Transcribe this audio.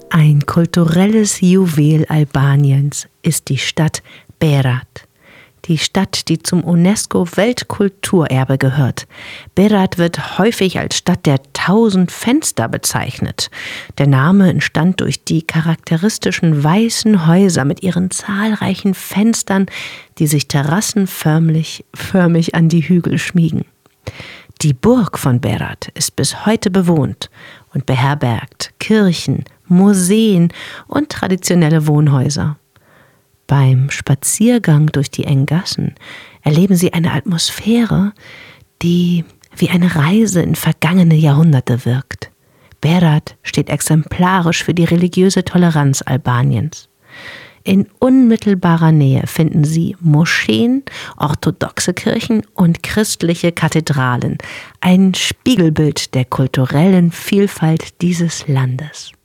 Ein kulturelles Juwel Albaniens ist die Stadt Berat. Die Stadt, die zum UNESCO-Weltkulturerbe gehört. Berat wird häufig als Stadt der 1000 Fenster bezeichnet. Der Name entstand durch die charakteristischen weißen Häuser mit ihren zahlreichen Fenstern, die sich terrassenförmig an die Hügel schmiegen. Die Burg von Berat ist bis heute bewohnt und beherbergt Kirchen, Museen und traditionelle Wohnhäuser. Beim Spaziergang durch die engen Gassen erleben Sie eine Atmosphäre, die wie eine Reise in vergangene Jahrhunderte wirkt. Berat steht exemplarisch für die religiöse Toleranz Albaniens. In unmittelbarer Nähe finden Sie Moscheen, orthodoxe Kirchen und christliche Kathedralen, ein Spiegelbild der kulturellen Vielfalt dieses Landes.